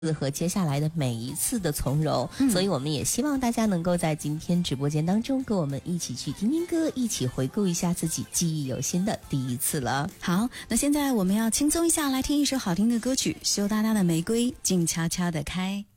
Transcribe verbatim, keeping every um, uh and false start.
和接下来的每一次的从容、 嗯、 所以我们也希望大家能够在今天直播间当中跟我们一起去听听歌，一起回顾一下自己记忆犹新的第一次了。 好，那现在我们要轻松一下，来听一首好听的歌曲，羞答答的玫瑰静悄悄地开。